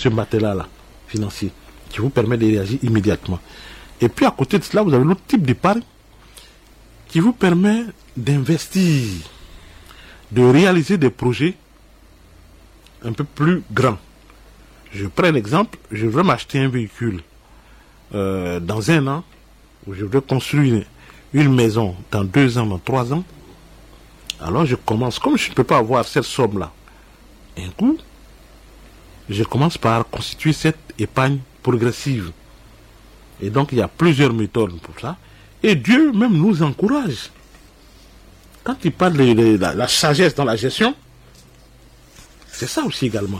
ce matelas-là, financier, qui vous permet de réagir immédiatement. Et puis à côté de cela, vous avez l'autre type d'épargne qui vous permet d'investir, de réaliser des projets un peu plus grands. Je prends un exemple, je veux m'acheter un véhicule dans 1 an, où je veux construire une maison dans 2 ans, dans 3 ans. Alors je commence, comme je ne peux pas avoir cette somme-là, un coup, je commence par constituer cette épargne progressive. Et donc il y a plusieurs méthodes pour ça. Et Dieu même nous encourage. Quand il parle de la sagesse dans la gestion, c'est ça aussi également.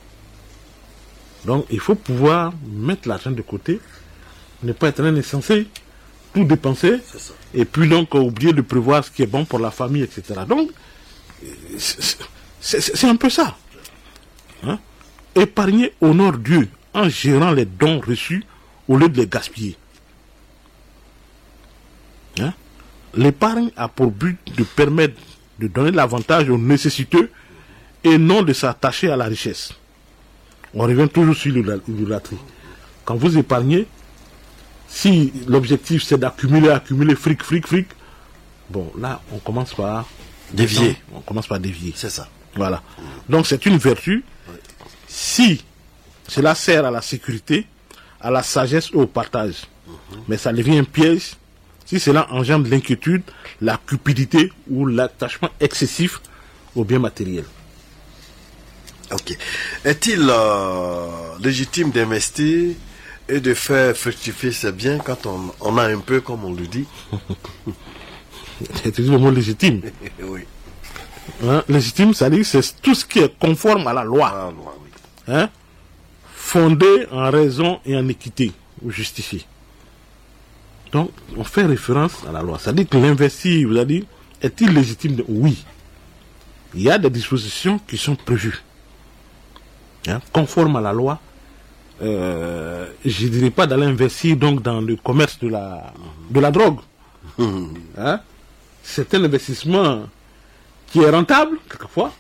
Donc il faut pouvoir mettre l'argent de côté, ne pas être insensé, tout dépenser, et puis donc oublier de prévoir ce qui est bon pour la famille, etc. Donc c'est un peu ça. Hein? Épargner honore Dieu en gérant les dons reçus au lieu de les gaspiller. Hein? L'épargne a pour but de permettre de donner l'avantage aux nécessiteux et non de s'attacher à la richesse. On revient toujours sur l'idolâtrie. Quand vous épargnez, si l'objectif c'est accumuler fric, bon là on commence par dévier. On commence par dévier. C'est ça. Voilà. Donc c'est une vertu. Si cela sert à la sécurité, à la sagesse et au partage. Mais ça devient un piège si cela engendre l'inquiétude, la cupidité ou l'attachement excessif aux biens matériels. Ok. Est-il légitime d'investir et de faire fructifier ses biens quand on a un peu, comme on le dit? C'est toujours le mot légitime. Oui. Hein? Légitime, ça dit c'est tout ce qui est conforme à la loi. Ah, loi, oui. Hein? Fondé en raison et en équité, ou justifié. Donc, on fait référence à la loi. Ça dit que l'investir, vous avez dit, est-il légitime? Oui. Il y a des dispositions qui sont prévues. Hein? Conformes à la loi. Je ne dirais pas d'aller investir donc dans le commerce de la drogue. Hein? C'est un investissement qui est rentable, quelquefois.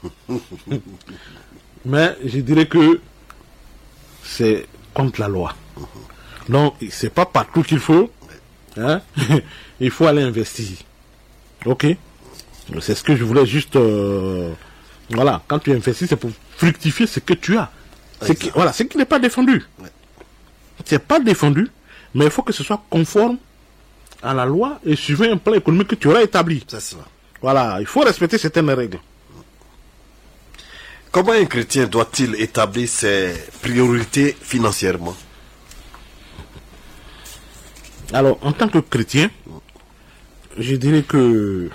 Mais je dirais que c'est contre la loi. Donc, c'est pas partout qu'il faut. Hein? Il faut aller investir. Ok? C'est ce que je voulais juste... voilà, quand tu investis, c'est pour fructifier ce que tu as. Voilà, ce qui n'est pas défendu. Ouais. C'est pas défendu, mais il faut que ce soit conforme à la loi et suivant un plan économique que tu auras établi. C'est ça. Voilà, il faut respecter certaines règles. Comment un chrétien doit-il établir ses priorités financièrement? Alors, en tant que chrétien, je dirais que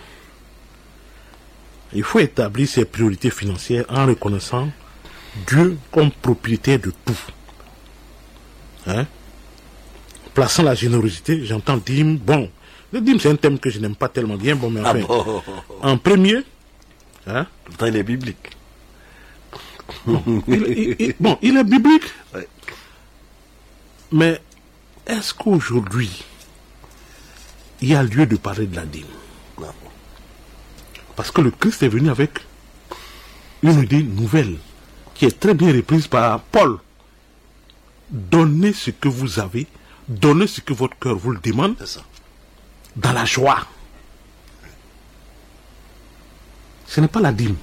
il faut établir ses priorités financières en reconnaissant Dieu comme propriétaire de tout. Hein? Plaçant la générosité, j'entends dîme. Bon, le dîme c'est un thème que je n'aime pas tellement bien. Bon, mais enfin, en premier, hein? Pourtant il est biblique. Bon, il est biblique. Ouais. Mais est-ce qu'aujourd'hui, il y a lieu de parler de la dîme? Non. Parce que le Christ est venu avec une idée nouvelle, qui est très bien reprise par Paul. Donnez ce que vous avez, donnez ce que votre cœur vous le demande, c'est ça. Dans la joie. Ce n'est pas la dîme.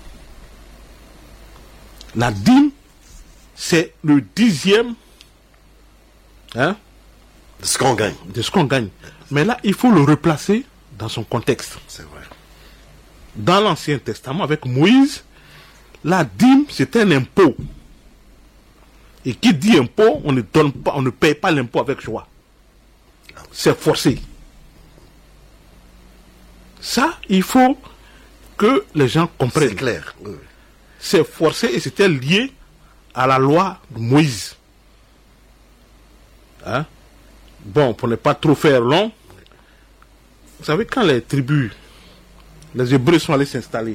La dîme, c'est le 10e, hein, de ce qu'on gagne. De ce qu'on gagne. Mais là, il faut le replacer dans son contexte. C'est vrai. Dans l'Ancien Testament, avec Moïse, la dîme, c'est un impôt. Et qui dit impôt, on ne donne pas, on ne paye pas l'impôt avec joie. C'est forcé. Ça, il faut que les gens comprennent. C'est clair. Oui. C'est forcé et c'était lié à la loi de Moïse. Hein? Bon, pour ne pas trop faire long, vous savez, quand les tribus, les Hébreux sont allés s'installer,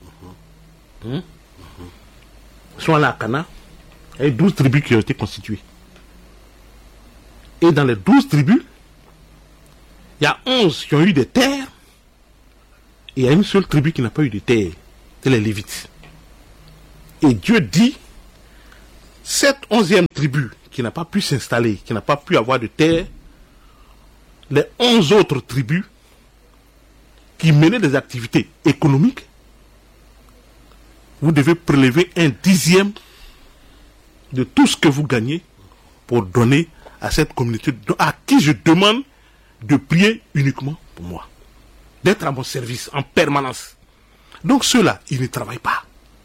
sont allés à Cana, il y a 12 tribus qui ont été constituées. Et dans les 12 tribus, il y a 11 qui ont eu des terres, et il y a une seule tribu qui n'a pas eu de terre, c'est les Lévites. Et Dieu dit, cette 11e tribu qui n'a pas pu s'installer, qui n'a pas pu avoir de terre, les 11 autres tribus qui menaient des activités économiques, vous devez prélever 1/10 de tout ce que vous gagnez pour donner à cette communauté à qui je demande de prier uniquement pour moi, d'être à mon service en permanence. Donc ceux-là, ils ne travaillent pas.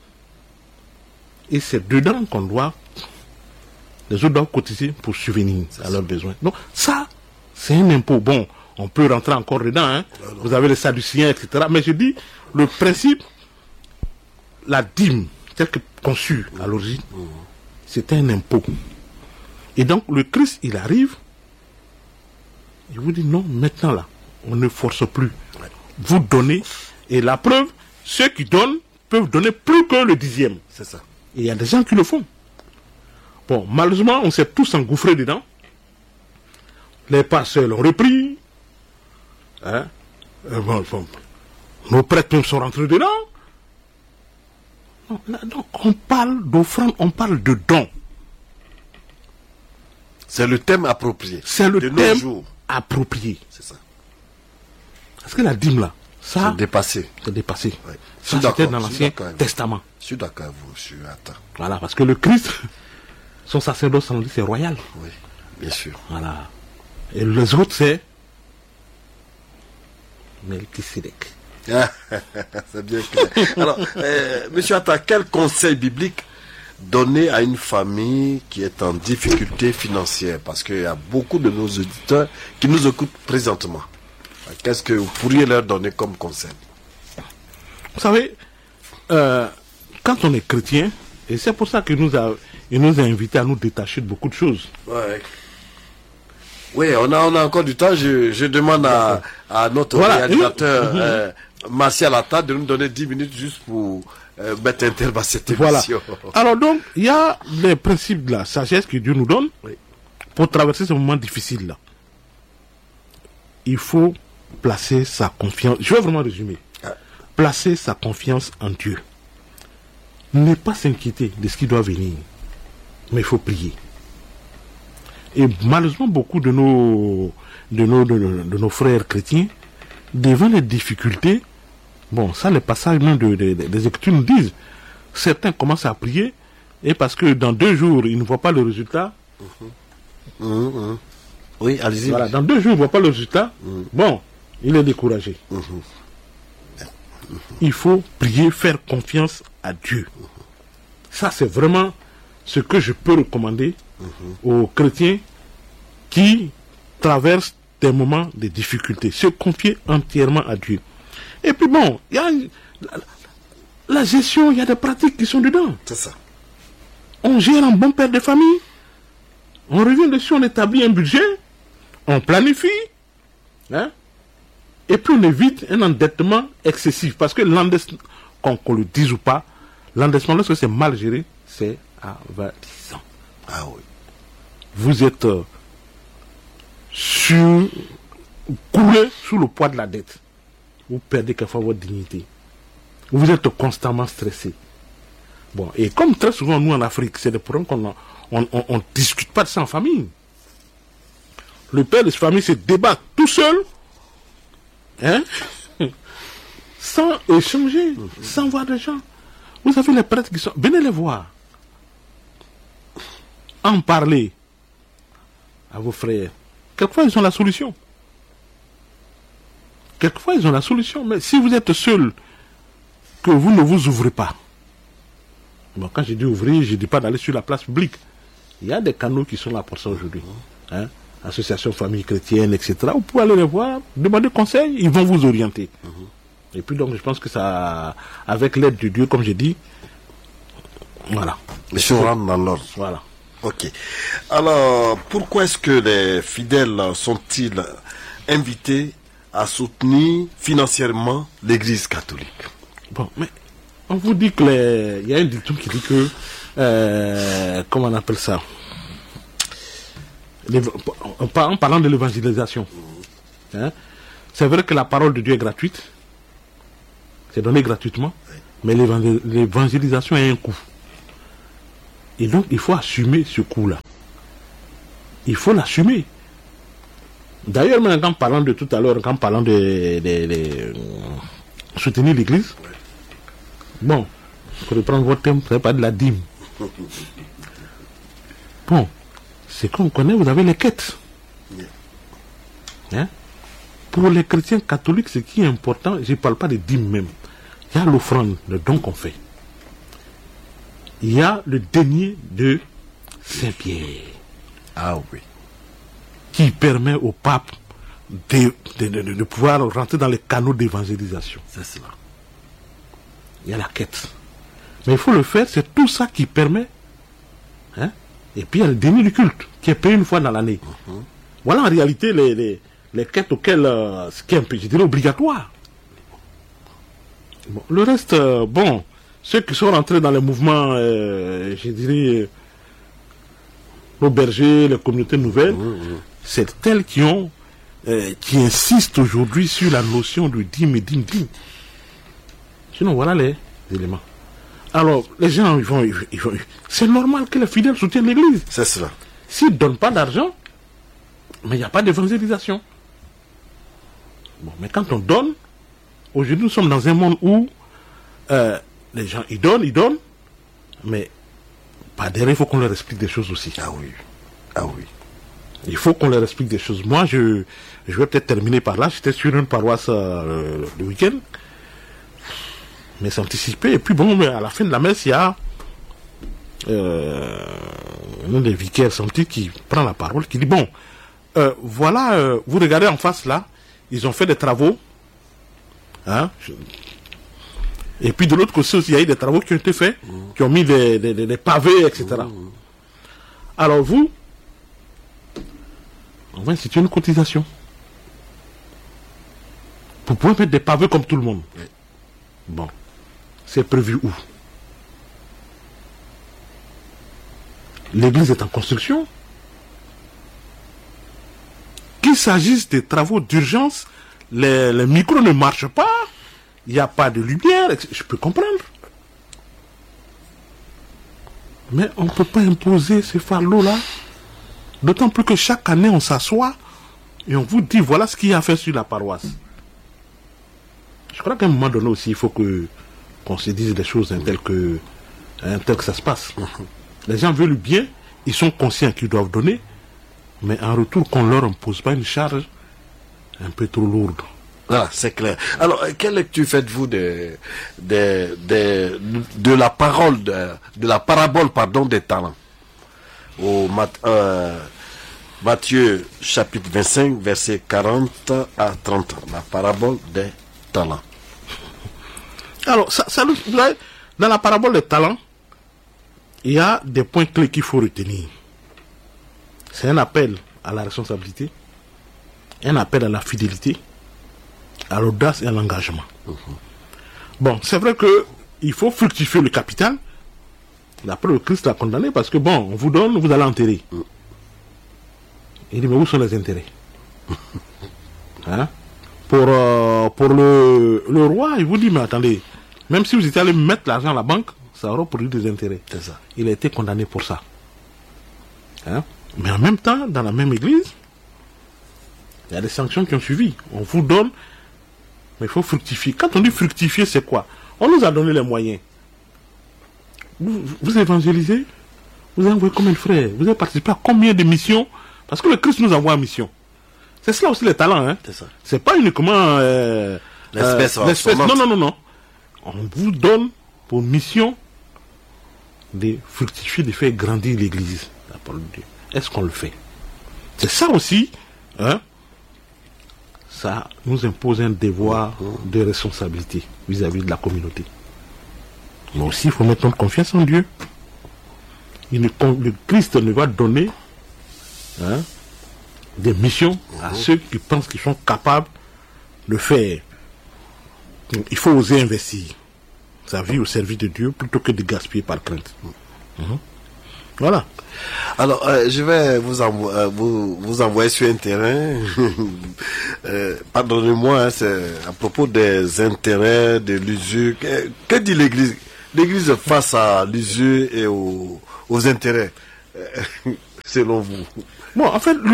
Et c'est dedans qu'on doit, les autres doivent cotiser pour subvenir à leurs besoins. Donc ça, c'est un impôt. Bon, on peut rentrer encore dedans, hein. Vous avez les Sadduciens, etc. Mais je dis, le principe, la dîme, telle que conçue à l'origine, c'est un impôt. Et donc le Christ, il arrive, il vous dit non, maintenant là, on ne force plus. Vous donnez, et la preuve, ceux qui donnent peuvent donner plus que le 10e. C'est ça. Et il y a des gens qui le font. Bon, malheureusement, on s'est tous engouffrés dedans. Les pasteurs l'ont repris. Hein? Nos prêtres même sont rentrés dedans. Donc, on parle d'offrande, on parle de dons. C'est le thème approprié. C'est le de thème nos jours. approprié. C'est ça. Parce que la dîme là, ça, C'est dépassé. c'est dépassé. Oui. Ça, c'était dans l'Ancien Testament. Je suis d'accord avec vous, monsieur Atta. Voilà, parce que le Christ, son sacerdoce, c'est royal. Oui, bien sûr. Voilà. Et les autres, c'est Melchisedec. C'est bien clair. Alors, monsieur Atta, quel conseil biblique donner à une famille qui est en difficulté financière? Parce qu'il y a beaucoup de nos auditeurs qui nous écoutent présentement. Qu'est-ce que vous pourriez leur donner comme conseil? Vous savez, quand on est chrétien, et c'est pour ça qu'il nous a invités à nous détacher de beaucoup de choses. Ouais. Oui, on a encore du temps. Je demande à notre réalisateur Martial Atta de nous donner 10 minutes juste pour mettre un terme à cette émission. Voilà. Alors donc, il y a les principes de la sagesse que Dieu nous donne pour traverser ce moment difficile-là. Il faut placer sa confiance. Je vais vraiment résumer. Placer sa confiance en Dieu. Ne pas s'inquiéter de ce qui doit venir. Mais il faut prier. Et malheureusement, beaucoup de nos frères chrétiens, devant les difficultés, bon, ça, les passages même des Écritures nous disent, certains commencent à prier, et parce que dans 2 jours, ils ne voient pas le résultat. Oui, allez-y. Voilà, dans 2 jours, ils ne voient pas le résultat. Bon, il est découragé. Il faut prier, faire confiance à Dieu. Ça, c'est vraiment ce que je peux recommander aux chrétiens qui traversent des moments de difficulté. Se confier entièrement à Dieu. Et puis bon, il y a la gestion, il y a des pratiques qui sont dedans. C'est ça. On gère un bon père de famille. On revient dessus, on établit un budget. On planifie. Hein? Et puis on évite un endettement excessif. Parce que l'endettement, qu'on le dise ou pas, l'endettement, lorsque c'est mal géré, c'est avalissant. Ah oui. Vous êtes coulé sous le poids de la dette. Vous perdez quelquefois votre dignité. Vous êtes constamment stressé. Bon, et comme très souvent nous en Afrique, c'est des problèmes qu'on ne discute pas de ça en famille. Le père de sa famille se débat tout seul, hein, sans échanger, sans voir des gens. Vous avez les prêtres qui sont... Venez les voir. En parler à vos frères. Quelquefois, ils ont la solution. Quelquefois, ils ont la solution. Mais si vous êtes seul, que vous ne vous ouvrez pas. Bon, quand je dis ouvrir, je ne dis pas d'aller sur la place publique. Il y a des canaux qui sont là pour ça aujourd'hui. Hein? Association famille chrétienne, etc. Vous pouvez aller les voir, demander conseil, ils vont vous orienter. Et puis donc, je pense que ça, avec l'aide de Dieu, comme j'ai dit, voilà. Les choses rentrent dans l'ordre. Voilà. Ok. Alors, pourquoi est-ce que les fidèles sont-ils invités à soutenir financièrement l'Église catholique? Bon, mais on vous dit que il y a un dicton qui dit que, comment on appelle ça, en parlant de l'évangélisation, hein, c'est vrai que la parole de Dieu est gratuite, c'est donné gratuitement, mais l'évangélisation a un coût. Et donc, il faut assumer ce coup-là. Il faut l'assumer. D'ailleurs, même en parlant de tout à l'heure, en parlant de soutenir l'Église, bon, pour reprendre votre thème, ça n'est pas de la dîme. Bon, c'est qu'on connaît, vous avez les quêtes. Hein? Pour les chrétiens catholiques, ce qui est important, je ne parle pas de dîme même. Il y a l'offrande, le don qu'on fait. Il y a le denier de Saint-Pierre. Ah oui. Qui permet au pape de pouvoir rentrer dans les canaux d'évangélisation. C'est cela. Il y a la quête. Mais il faut le faire, c'est tout ça qui permet. Hein? Et puis il y a le denier du culte, qui est payé une fois dans l'année. Voilà en réalité les quêtes auxquelles, ce qui est un peu, je dirais, obligatoire. Bon, le reste, bon, ceux qui sont rentrés dans les mouvements, je dirais, nos bergers, les communautés nouvelles, c'est elles qui ont, qui insistent aujourd'hui sur la notion de dîme et dîme. Sinon, voilà les éléments. Alors, les gens, ils vont c'est normal que les fidèles soutiennent l'Église. C'est cela. S'ils ne donnent pas d'argent, mais il n'y a pas d'évangélisation. Bon, mais quand on donne, aujourd'hui nous sommes dans un monde où les gens, ils donnent, mais pas derrière, il faut qu'on leur explique des choses aussi. Ah oui. Ah oui. Il faut qu'on leur explique des choses. Moi, je vais peut-être terminer par là. J'étais sur une paroisse le week-end. Mais c'est anticipé. Et puis bon, à la fin de la messe, il y a un des vicaires senti qui prend la parole, qui dit, bon, voilà, vous regardez en face là, ils ont fait des travaux. Hein, et puis de l'autre côté aussi, il y a eu des travaux qui ont été faits, qui ont mis des pavés, etc. Alors vous, on va instituer une cotisation pour pouvoir mettre des pavés comme tout le monde. Bon, c'est prévu où? L'église est en construction. Qu'il s'agisse des travaux d'urgence, les micros ne marchent pas, il n'y a pas de lumière, je peux comprendre. Mais on ne peut pas imposer ces fardeaux-là. D'autant plus que chaque année, on s'assoit et on vous dit, voilà ce qu'il y a à faire sur la paroisse. Je crois qu'à un moment donné aussi, il faut qu'on se dise des choses telles que ça se passe. Les gens veulent bien, ils sont conscients qu'ils doivent donner, mais en retour, qu'on ne leur impose pas une charge un peu trop lourde. Ah, c'est clair. Alors, quelle lecture faites-vous de la parole, de la parabole, pardon, des talents? Au Matthieu chapitre 25, versets 40 à 30. La parabole des talents. Alors, dans la parabole des talents, il y a des points clés qu'il faut retenir. C'est un appel à la responsabilité, un appel à la fidélité, à l'audace et à l'engagement. Bon, c'est vrai qu'il faut fructifier le capital. D'après le Christ l'a condamné parce que bon, on vous donne, vous allez enterrer. Il dit, mais où sont les intérêts? Hein? Pour le roi, il vous dit, mais attendez, même si vous étiez allé mettre l'argent à la banque, ça aura produit des intérêts. C'est ça. Il a été condamné pour ça. Hein? Mais en même temps, dans la même église, il y a des sanctions qui ont suivi. On vous donne, mais il faut fructifier. Quand on dit fructifier, c'est quoi? On nous a donné les moyens. Vous évangélisez, vous avez envoyé combien de frères? Vous avez participé à combien de missions? Parce que le Christ nous envoie en mission. C'est cela aussi les talents. Hein? C'est ça. C'est pas uniquement l'espèce. Non. On vous donne pour mission de fructifier, de faire grandir l'église. La parole de Dieu. Est-ce qu'on le fait? C'est ça aussi. Hein? Ça nous impose un devoir de responsabilité vis-à-vis de la communauté. Mais aussi, il faut mettre notre confiance en Dieu. Le Christ ne va donner des missions à ceux qui pensent qu'ils sont capables de faire. Il faut oser investir sa vie au service de Dieu plutôt que de gaspiller par crainte. Voilà. Alors, je vais vous envoyer sur un terrain. Pardonnez-moi, c'est à propos des intérêts, de l'usure. Que dit l'Église? L'Église face à l'usure et au aux intérêts, selon vous? Bon, en fait,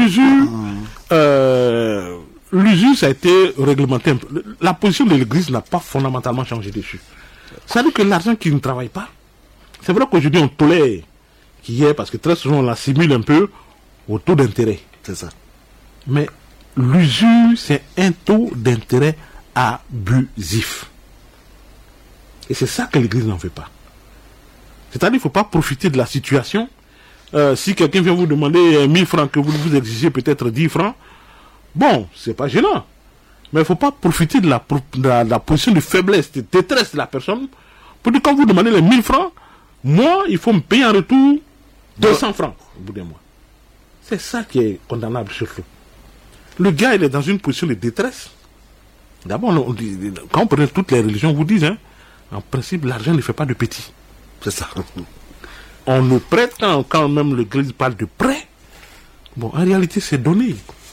l'usure, ça a été réglementé un peu. La position de l'Église n'a pas fondamentalement changé dessus. Ça veut dire que l'argent qui ne travaille pas, c'est vrai qu'aujourd'hui on tolère qu'il y ait, parce que très souvent on l'assimile un peu au taux d'intérêt. C'est ça. Mais l'usure, c'est un taux d'intérêt abusif. Et c'est ça que l'Église n'en veut pas. C'est-à-dire qu'il ne faut pas profiter de la situation. Si quelqu'un vient vous demander 1000 francs, que vous exigez peut-être 10 francs, bon, c'est pas gênant. Mais il ne faut pas profiter de la position de faiblesse, de détresse de la personne, pour dire quand vous demandez les 1000 francs, moi, il faut me payer en retour 200 francs au bout d'un mois. C'est ça qui est condamnable surtout. Le gars, il est dans une position de détresse. D'abord, quand on prend toutes les religions, vous disent, en principe, l'argent ne fait pas de petit. C'est ça. On nous prête, quand même l'Église parle de prêt, bon, en réalité, c'est donné.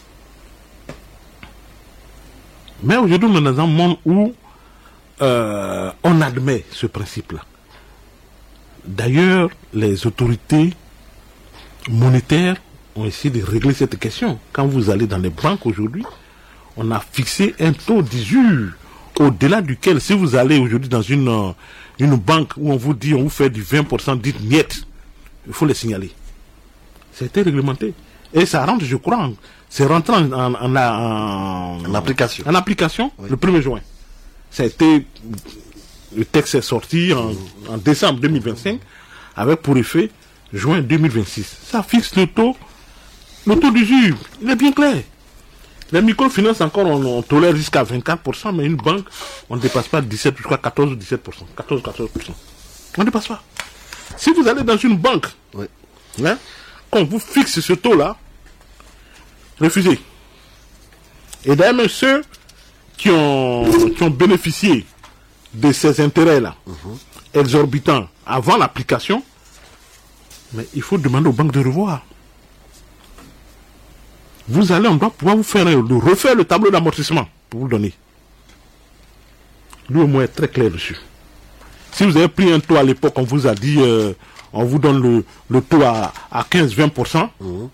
Mais aujourd'hui, on est dans un monde où on admet ce principe-là. D'ailleurs, les autorités monétaires ont essayé de régler cette question. Quand vous allez dans les banques aujourd'hui, on a fixé un taux d'usure au-delà duquel, si vous allez aujourd'hui dans une banque où on vous dit, on vous fait du 20%, dites niet, il faut les signaler. C'était réglementé. Et ça rentre, je crois, c'est rentré en application. En application, oui. Le 1er juin. Ça a été, le texte est sorti en décembre 2025, avec pour effet juin 2026. Ça fixe le taux d'usure. Il est bien clair. Les microfinances, encore, on tolère jusqu'à 24%, mais une banque, on ne dépasse pas 17, je crois 14 ou 17%. 14%. On ne dépasse pas. Si vous allez dans une banque, oui. Qu'on vous fixe ce taux-là, refusez. Et d'ailleurs, même ceux qui ont bénéficié de ces intérêts-là, exorbitants, avant l'application, mais il faut demander aux banques de revoir. Vous allez, on doit pouvoir vous refaire le tableau d'amortissement pour vous le donner. Lui au moins est très clair dessus. Si vous avez pris un taux à l'époque, on vous a dit, on vous donne le taux à 15-20%,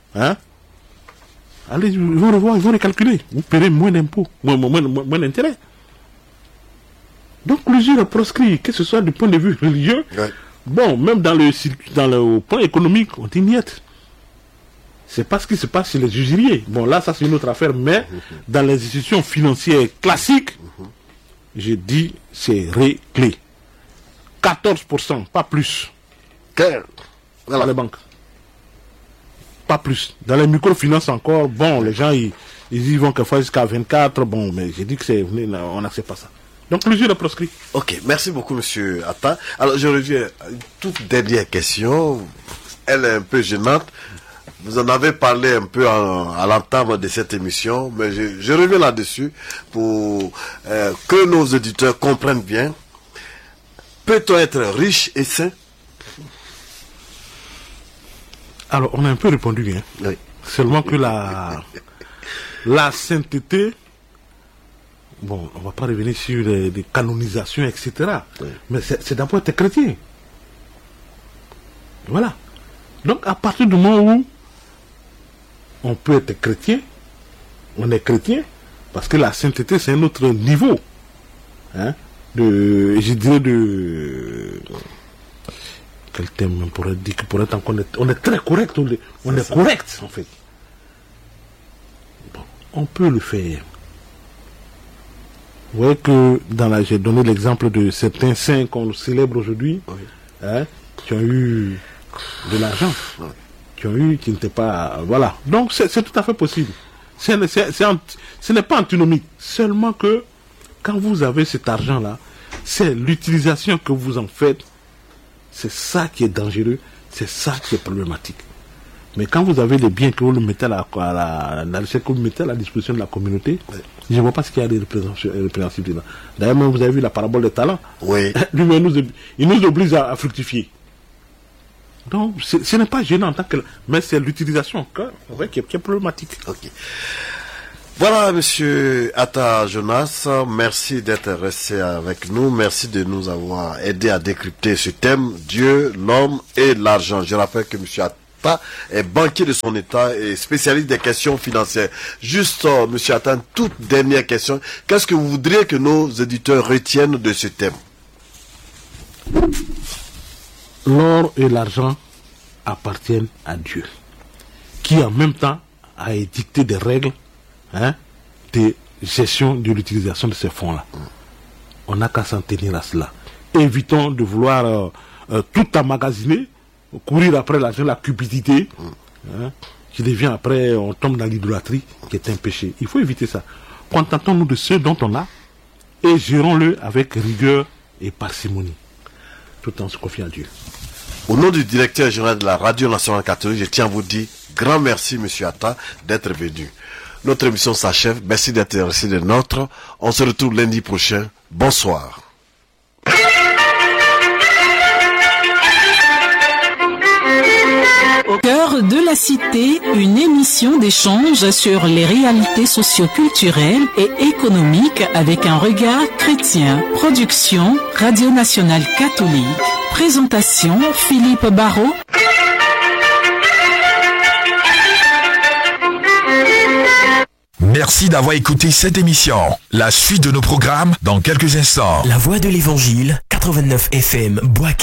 allez, ils vont revoir, ils vont recalculer. Vous paierez moins d'impôts, moins d'intérêts. Donc l'usure est proscrit, que ce soit du point de vue religieux, bon, même dans le point économique, on dit niet. C'est pas ce qui se passe chez les usuriers. Bon, là, ça c'est une autre affaire, mais dans les institutions financières classiques, je dis, c'est réglé. 14%, pas plus. Dans les banques. Pas plus. Dans les microfinances encore, bon, les gens, ils y vont quelquefois jusqu'à 24, bon, mais j'ai dit que on n'accepte pas ça. Donc, l'usure est proscrit. Ok, merci beaucoup, monsieur Atta. Alors, je reviens à une toute dernière question. Elle est un peu gênante. Vous en avez parlé un peu à l'entame de cette émission, mais je reviens là-dessus pour que nos auditeurs comprennent bien. Peut-on être riche et sain? Alors, on a un peu répondu, Oui. Seulement que la sainteté, bon, on ne va pas revenir sur les canonisations, etc. Oui. Mais c'est d'abord être chrétien. Voilà. Donc, à partir du moment où on peut être chrétien, on est chrétien, parce que la sainteté, c'est un autre niveau. Je dirais quel thème on pourrait dire que pour être on est très correct, on est correct en fait. Bon, on peut le faire. Vous voyez que j'ai donné l'exemple de certains saints qu'on célèbre aujourd'hui, qui ont eu de l'argent, qui n'étaient pas, voilà. Donc c'est tout à fait possible. Ce n'est pas antinomique, seulement que quand vous avez cet argent-là, c'est l'utilisation que vous en faites. C'est ça qui est dangereux, c'est ça qui est problématique. Mais quand vous avez les biens que vous mettez que vous mettez à la disposition de la communauté, je ne vois pas ce qu'il y a de répréhensible là. D'ailleurs, même vous avez vu la parabole des talents. Oui. Lui-même, il nous oblige à fructifier. Donc, ce n'est pas gênant en tant que... Mais c'est l'utilisation qui est problématique. Ok. Voilà, monsieur Atta Jonas, merci d'être resté avec nous. Merci de nous avoir aidé à décrypter ce thème, Dieu, l'homme et l'argent. Je rappelle que monsieur Atta est banquier de son état et spécialiste des questions financières. Juste, monsieur Atta, une toute dernière question. Qu'est-ce que vous voudriez que nos éditeurs retiennent de ce thème? L'or et l'argent appartiennent à Dieu, qui en même temps a édicté des règles de gestion de l'utilisation de ces fonds-là. On n'a qu'à s'en tenir à cela. Évitons de vouloir tout emmagasiner, courir après l'argent, la cupidité, qui devient après, on tombe dans l'idolâtrie, qui est un péché. Il faut éviter ça. Contentons-nous de ce dont on a et gérons-le avec rigueur et parcimonie, tout en se confiant à Dieu. Au nom du directeur général de la Radio Nationale Catholique, je tiens à vous dire grand merci, monsieur Atta, d'être venu. Notre émission s'achève. Merci d'être resté des nôtres. On se retrouve lundi prochain. Bonsoir. Au cœur de la cité, une émission d'échange sur les réalités socio-culturelles et économiques avec un regard chrétien. Production, Radio Nationale Catholique. Présentation, Philippe Barrault. Merci d'avoir écouté cette émission. La suite de nos programmes dans quelques instants. La Voix de l'Évangile, 89 FM, Boaké.